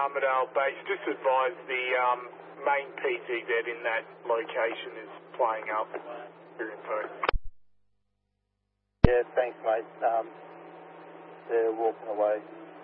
Armidale base. Just advise the main PTZ in that location is playing up. Your info. Yeah, thanks, mate. They're walking away.